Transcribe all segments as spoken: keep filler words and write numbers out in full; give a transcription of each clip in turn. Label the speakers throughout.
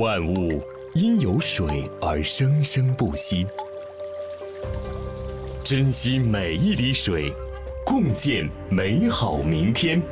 Speaker 1: 万物因有水而生生不息，珍惜每一滴水，共建美好明天。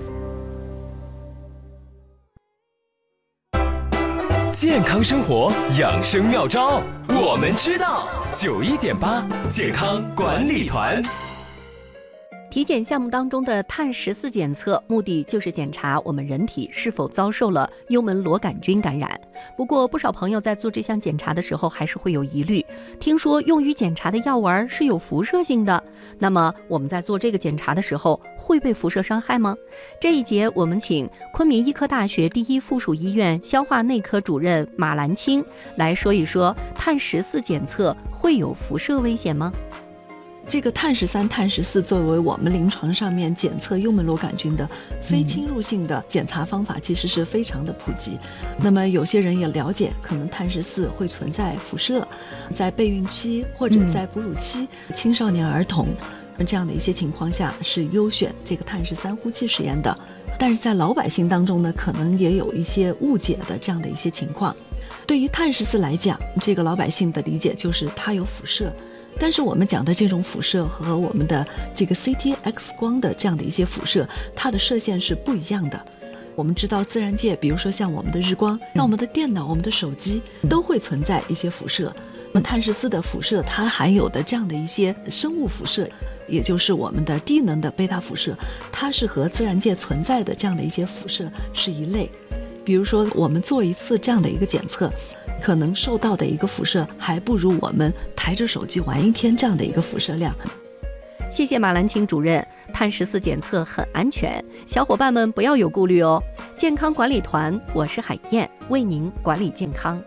Speaker 1: 健康生活养生妙招，我们知道。九一点八健康管理团。
Speaker 2: 体检项目当中的碳十四检测，目的就是检查我们人体是否遭受了幽门螺杆菌感染。不过，不少朋友在做这项检查的时候还是会有疑虑，听说用于检查的药丸是有辐射性的。那么我们在做这个检查的时候会被辐射伤害吗？这一节我们请昆明医科大学第一附属医院消化内科主任马兰青来说一说，碳十四检测会有辐射危险吗？
Speaker 3: 这个碳十三、碳十四作为我们临床上面检测幽门螺杆菌的非侵入性的检查方法，其实是非常的普及。那么有些人也了解，可能碳十四会存在辐射，在备孕期或者在哺乳期、嗯、青少年儿童这样的一些情况下，是优选这个碳十三呼气实验的。但是在老百姓当中呢，可能也有一些误解的这样的一些情况。对于碳十四来讲，这个老百姓的理解就是它有辐射。但是我们讲的这种辐射和我们的这个 C T X 光的这样的一些辐射，它的射线是不一样的。我们知道自然界，比如说像我们的日光，像我们的电脑、我们的手机都会存在一些辐射。那么碳十四的辐射，它含有的这样的一些生物辐射，也就是我们的低能的贝塔辐射，它是和自然界存在的这样的一些辐射是一类。比如说我们做一次这样的一个检测，可能受到的一个辐射还不如我们抬着手机玩一天这样的一个辐射量。
Speaker 2: 谢谢马兰青主任，碳十四检测很安全，小伙伴们不要有顾虑哦。健康管理团，我是海燕，为您管理健康。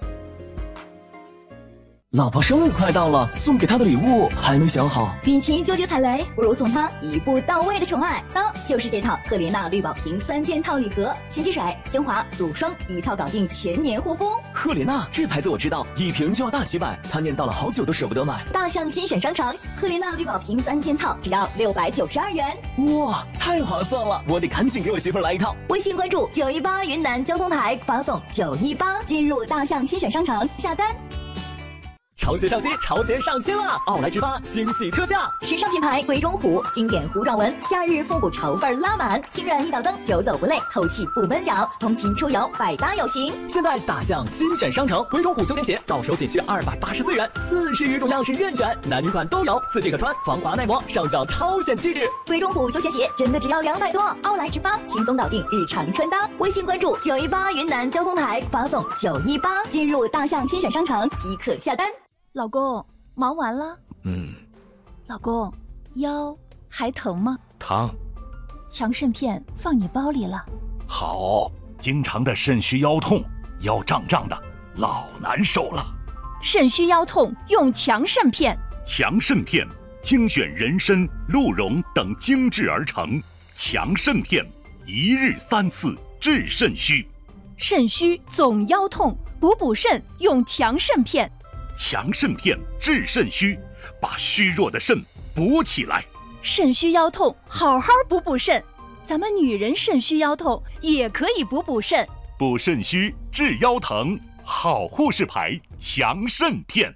Speaker 4: 老婆生日快到了，送给她的礼物还没想好。
Speaker 5: 与其纠结踩雷，不如送她一步到位的宠爱。当就是这套赫莲娜绿宝瓶三件套礼盒，洗洁水、精华、乳霜一套搞定，全年护肤。
Speaker 4: 赫莲娜这牌子我知道，一瓶就要大几百，她念叨了好久都舍不得买。
Speaker 5: 大象新选商城，赫莲娜绿宝瓶三件套只要六百九十二元。
Speaker 4: 哇，太划算了！我得赶紧给我媳妇儿来一套。
Speaker 5: 微信关注九一八云南交通台，发送九一八进入大象新选商城下单。
Speaker 4: 潮鞋上新，潮鞋上新了！奥莱直发惊喜特价，
Speaker 5: 时尚品牌鬼冢虎经典糊状纹，夏日复古潮范拉满，清软一道灯，久走不累，透气不闷脚，通勤出游百搭有型。
Speaker 4: 现在大象新选商城，鬼冢虎休闲鞋到手仅需二百八十四元，四十余种样式任选，男女款都有，四季可穿，防滑耐磨，上脚超显气质。
Speaker 5: 鬼冢虎休闲鞋真的只要两百多，奥莱直发轻松搞定日常穿搭。微信关注九一八云南交通台，发送九一八进入大象新选商城即可下单。
Speaker 6: 老公，忙完了？
Speaker 1: 嗯。
Speaker 6: 老公，腰还疼吗？
Speaker 1: 疼。
Speaker 6: 强肾片放你包里了。
Speaker 7: 好，经常的肾虚腰痛，腰胀胀的，老难受了。
Speaker 6: 肾虚腰痛用强肾片。
Speaker 7: 强肾片精选人参、鹿茸等精制而成，强肾片一日三次治肾虚。
Speaker 6: 肾虚总腰痛，补补肾用强肾片。
Speaker 7: 强肾片治肾虚，把虚弱的肾补起来。
Speaker 6: 肾虚腰痛，好好补补肾。咱们女人肾虚腰痛也可以补补肾。
Speaker 7: 补肾虚治腰疼，好护士牌强肾片。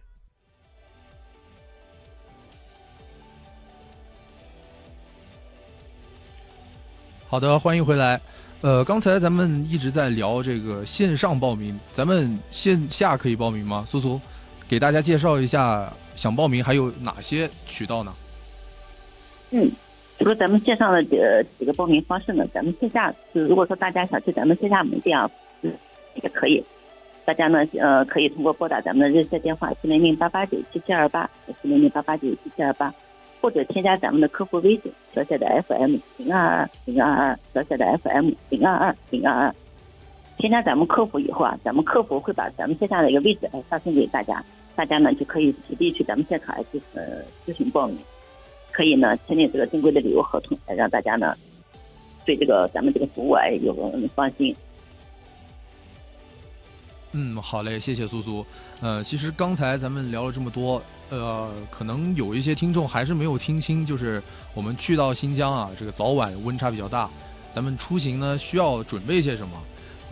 Speaker 8: 好的，欢迎回来。呃，刚才咱们一直在聊这个线上报名，咱们线下可以报名吗？苏苏，给大家介绍一下，想报名还有哪些渠道呢？
Speaker 9: 嗯，除了咱们线上的呃几个报名方式呢，咱们线下就如果说大家想去咱们线下门店啊，嗯，也可以。大家呢呃可以通过拨打咱们的热线电话四零零八八九七七二八四零零八八九七七二八，或者添加咱们的客户微信小写的 F M 零二二零二二小写的 F M 零二二零二二。添加咱们客服以后啊，咱们客服会把咱们线下的一个位置来发送给大家，大家呢就可以实地去咱们现场来咨呃咨询报名，可以呢签订这个正规的旅游合同，来让大家呢对这个咱们这个服务哎有放心。
Speaker 8: 嗯，好嘞，谢谢苏苏。呃，其实刚才咱们聊了这么多，呃，可能有一些听众还是没有听清，就是我们去到新疆啊，这个早晚温差比较大，咱们出行呢需要准备些什么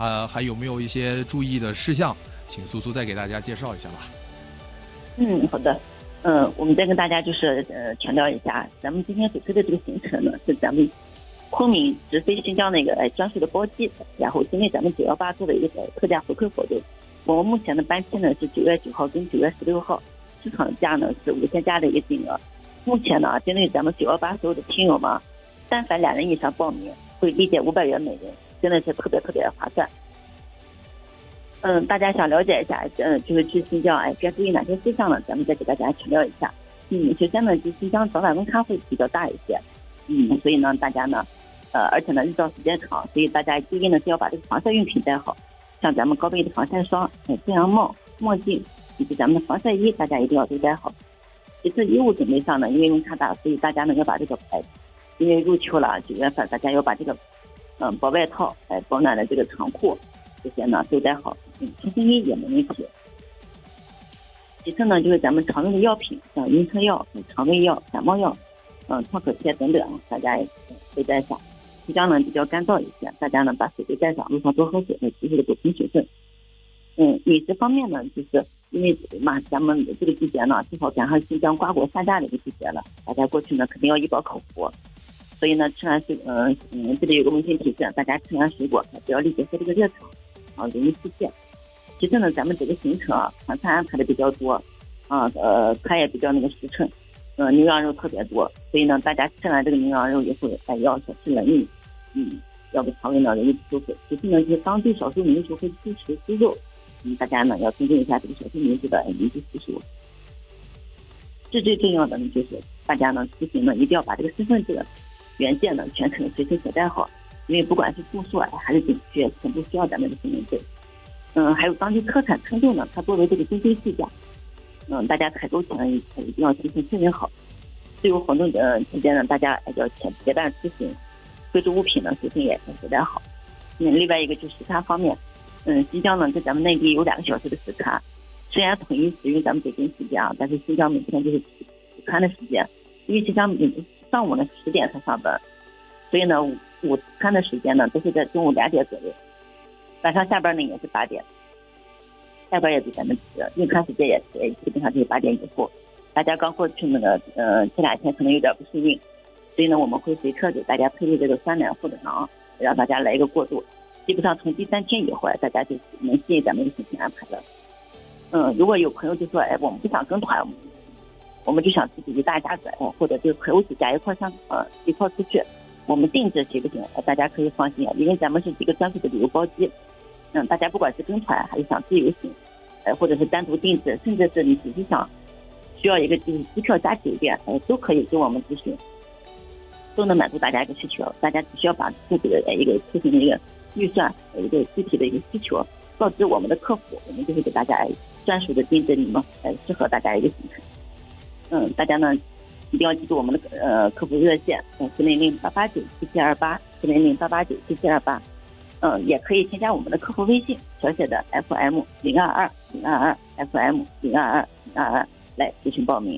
Speaker 8: 啊，还有没有一些注意的事项？请苏苏再给大家介绍一下吧。
Speaker 9: 嗯，好的。嗯，我们再跟大家就是呃强调一下，咱们今天所推的这个行程呢，是咱们昆明直飞新疆的一个呃专属的包机，然后针对咱们九幺八做的一个特价回馈活动。我们目前的班期呢是九月九号跟九月十六号，市场价呢是五千加的一个金额。目前呢，针对咱们九幺八所有的听友们，但凡两人以上报名，会立减五百元每人，真的是特别特别划算。嗯，大家想了解一下，嗯，就是去新疆，哎，该注意哪些事项呢？咱们再给大家强调一下。嗯，首先呢，就新疆早晚温差会比较大一些，嗯，所以呢，大家呢，呃，而且呢，日照时间长，所以大家注意呢是要把这个防晒用品带好，像咱们高倍的防晒霜、哎，太阳帽、墨镜以及咱们的防晒衣，大家一定要都带好。其次，衣物准备上呢，因为温差大，所以大家呢要把这个，哎，因为入秋了，九月份，大家要把这个，嗯，薄外套，哎，保暖的这个长裤，这些呢都带好。嗯，冲锋衣也没问题。其次呢，就是咱们常用的药品，像晕车药、肠胃药、感冒药，嗯，创可贴等等，大家也会带上。新疆呢比较干燥一些，大家呢把水杯带上，路上多喝水，及时的补充水分。嗯，饮食方面呢，就是因为嘛，咱们这个季节呢，正好赶上新疆瓜果下架的一个季节了，大家过去呢肯定要一饱口福，所以呢，吃完水，嗯嗯，这里有个温馨提示，大家吃完水果不要立即喝这个热茶，啊，容易腹泻。其次呢，咱们这个行程啊，团餐安排的比较多，啊，呃，餐也比较那个实诚，呃，牛羊肉特别多，所以呢，大家吃完这个牛羊肉以后，哎，要少吃冷饮，嗯，要不肠胃呢容易出水。其次呢，就是当地少数民族会支持猪肉，嗯，大家呢要尊重一下这个少数民族的民族习俗。最最重要的呢，就是大家呢出行呢一定要把这个身份证原件呢全程随身携带好，因为不管是住宿啊还是景区，全部需要咱们的身份证。嗯，还有当地特产称重呢，它作为这个经济计价，嗯，大家采购前一定要提前确认好。自由活动的期间呢，大家要结伴出行，贵重物品呢随身也携带好。嗯，另外一个就是时差方面，嗯，新疆呢跟咱们内地有两个小时的时差，虽然统一使用咱们北京时间啊，但是新疆每天就是午餐的时间，因为新疆上午呢十点才上班，所以呢午午餐的时间呢都是在中午两点左右。晚上下班呢也是八点，下班也比咱们用餐时间也也基本上就是八点以后。大家刚过去那个呃这两天可能有点不适应，所以呢我们会随车给大家配备这个酸奶或者馕，让大家来一个过渡。基本上从第三天以后，大家就能适应咱们的行程安排了。嗯，如果有朋友就说，哎，我们不想跟团，我们就想自己一大家子，或者就朋友几家一块上呃一块出去。我们定制行不行？大家可以放心啊，因为咱们是几个专属的旅游包机。嗯，大家不管是跟团还是想自由行，呃，或者是单独定制，甚至是你只是想需要一个就是机票加酒店，呃，都可以跟我们咨询，都能满足大家一个需求。大家只需要把自己的一个出行的一个预算，一个具体的一个需求告知我们的客服，我们就会给大家专属的定制你们呃适合大家一个行程。嗯，大家呢一定要记住我们的呃客服热线，嗯，四零零八八九七七二八，四零零八八九七七二八，嗯，也可以添加我们的客服微信，小写的 F M 零二二零二二 F M 零二二零二二来咨询报名。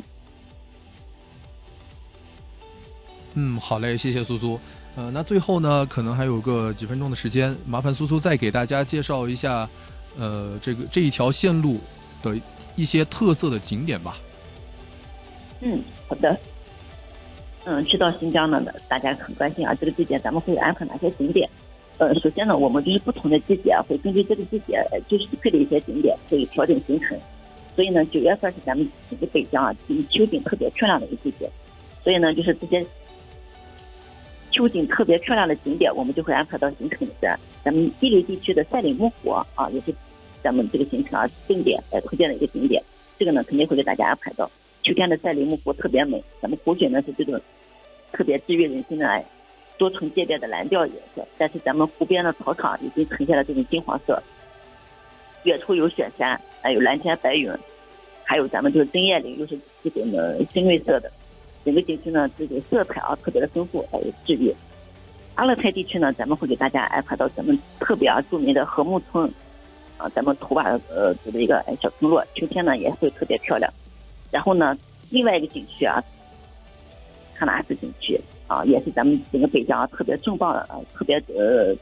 Speaker 8: 嗯，好嘞，谢谢苏苏。呃，那最后呢，可能还有个几分钟的时间，麻烦苏苏再给大家介绍一下，呃，这个这一条线路的一些特色的景点吧。
Speaker 9: 嗯，好的。嗯，去到新疆呢，大家很关心啊，这个季节咱们会安排哪些景点？呃，首先呢，我们就是不同的季节啊，会根据这个季节就是配的一些景点，会调整行程。所以呢，九月份是咱们整个北疆啊，秋景特别漂亮的一个季节。所以呢，就是这些秋景特别漂亮的景点，我们就会安排到行程里边。咱们伊犁地区的赛里木湖啊，也是咱们这个行程啊重点呃推荐的一个景点。这个呢，肯定会给大家安排到。秋天的赛里木湖特别美，咱们湖水呢是这种特别治愈人心的爱，多重界面的蓝调颜色，但是咱们湖边的草场已经呈现了这种金黄色，远处有雪山，还有蓝天白云，还有咱们就是针叶林，又是这种的深绿色的，整个景区呢这种色彩啊特别的丰富，还有治愈。阿勒泰地区呢，咱们会给大家安排到咱们特别啊著名的禾木村啊，咱们图瓦呃这个一个小村落，秋天呢也会特别漂亮。然后呢，另外一个景区啊，喀纳斯景区啊，也是咱们整个北疆啊特别重磅的、啊、特别呃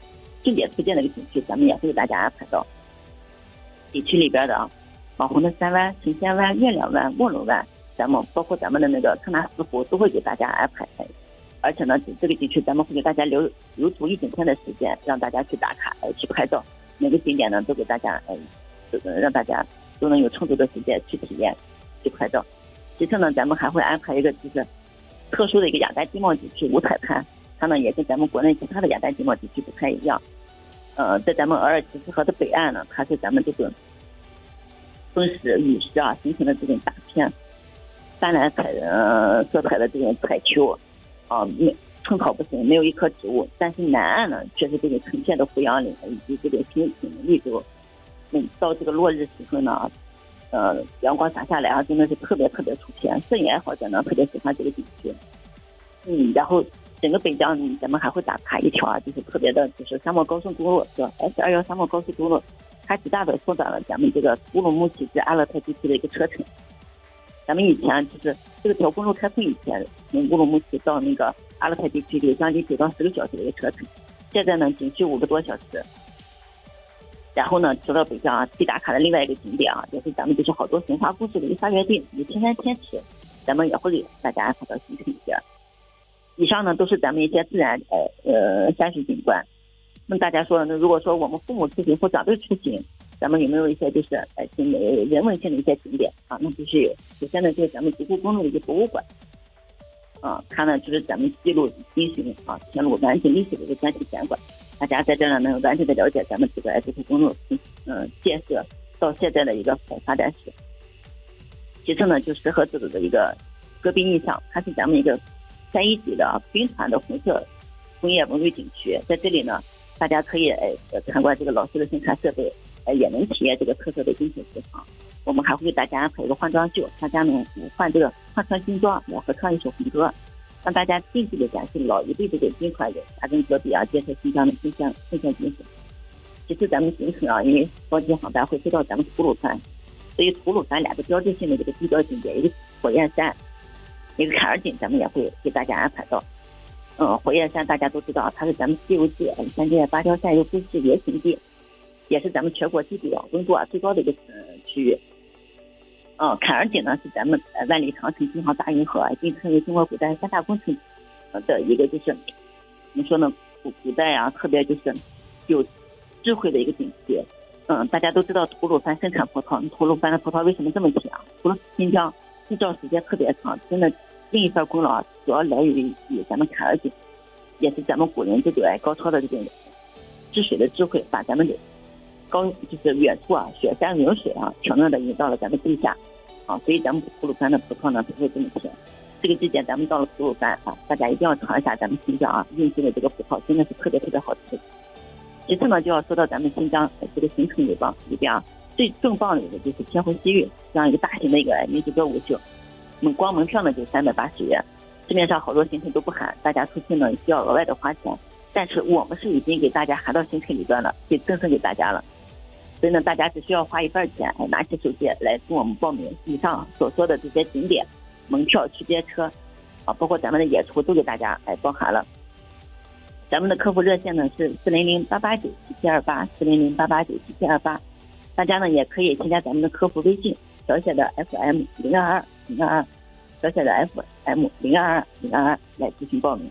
Speaker 9: 重点推荐的一个景区，咱们也会给大家安排到景区里边的啊，网红的三湾、神仙湾、月亮湾、卧龙湾，咱们包括咱们的那个喀纳斯湖都会给大家安排。而且呢，这个景区咱们会给大家留留足一整天的时间，让大家去打卡、呃、去拍照。每个景点呢都给大家，呃，这个让大家都能有充足的时间去体验、去拍照。其次呢，咱们还会安排一个就是特殊的一个雅丹地貌景区五彩滩，它呢也跟咱们国内其他的雅丹地貌景区不太一样。呃，在咱们额尔齐斯河的北岸呢，它是咱们这个风石、雨石啊形成的这种大片斑斓彩呃色彩的这种彩丘。啊，没寸草不生，没有一棵植物。但是南岸呢，却是这个成片的胡杨林以及这个青青绿洲。嗯，到这个落日时分呢，呃，阳光洒下来啊，真的是特别特别出片。摄影爱好者呢，特别喜欢这个景区。嗯，然后整个北疆，咱们还会打卡一条啊，就是特别的，就是沙漠高速公路，叫 S 二幺沙漠高速公路，它极大的缩短了咱们这个乌鲁木齐至阿勒泰地区的一个车程。咱们以前就是这个条公路开通以前，从乌鲁木齐到那个阿勒泰地区有将近九到十个小时的一个车程，现在呢仅需五个多小时。然后呢，除了北疆啊，必打卡的另外一个景点啊，也是咱们就是好多神话故事的一个发源地，有天山天池，咱们也会给大家安排到行程里边。以上呢都是咱们一些自然呃呃山水景观。那大家说呢，如果说我们父母出行或长辈出行，咱们有没有一些就是呃人文性的一些景点啊？那就是有。首先呢，就是咱们吉布公路的一个博物馆，啊，它呢就是咱们记录进行啊铁路完整历史的一个专题展馆。大家在这呢能完整的了解咱们这个吉布公路嗯、呃、建设到现在的一个发展史。其次呢，就石河子的一个戈壁印象，它是咱们一个三一级的冰川的红色工业文旅景区，在这里呢，大家可以呃参观这个老式的生产设备。呃，也能体验这个特色的精品食堂。我们还会给大家安排一个换装秀，大家能换这个换穿新装，也合唱一首红歌，让大家近距离展示老一辈这个金川人他跟戈壁啊建设新疆的新乡新乡精神。其次，咱们行程啊，因为包机航班会飞到咱们吐鲁番，所以吐鲁番两个标志性的这个地标景点，一个火焰山，一个坎儿井，咱们也会给大家安排到。嗯，火焰山大家都知道，它是咱们西游记三界芭蕉扇叶故事原型地。也是咱们全国地理啊温度啊最高的一个呃区域。嗯，坎儿井呢是咱们呃万里长城京杭大运河，并称为中国古代三大工程的一个，就是怎么说呢，古古代啊特别就是有智慧的一个景区。嗯，大家都知道吐鲁番盛产葡萄，吐鲁番的葡萄为什么这么甜？除了新疆日照时间特别长，真的另一份功劳啊主要来源于于咱们坎儿井，也是咱们古人这种哎高超的这种治水的智慧，把咱们的高就是远处啊，雪山流水啊，巧妙的引到了咱们地下，啊，所以咱们吐鲁番的葡萄呢不会这么甜。这个季节咱们到了吐鲁番啊，大家一定要尝一下咱们新疆啊运进的这个葡萄，真的是特别特别好吃。其次呢，就要说到咱们新疆这个行程里边里边啊，最重磅的一个就是天虹西域这样一个大型的一个民族歌舞秀，我们光门票呢就三百八十元，市面上好多行程都不含，大家出去呢需要额外的花钱，但是我们是已经给大家含到行程里边了，给赠送给大家了。所以呢，大家只需要花一半钱，哎，拿起手机来跟我们报名。以上所说的这些景点、门票、区间车，啊，包括咱们的演出都给大家哎包含了。咱们的客服热线呢是四零零八八九七七二八，四零零八八九七七二八。大家呢也可以添加咱们的客服微信，小写的 F M 零二二零二二，小写的 F M 零二二零二二来咨询报名。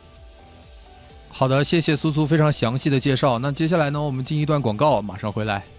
Speaker 8: 好的，谢谢苏苏非常详细的介绍。那接下来呢，我们进一段广告，马上回来。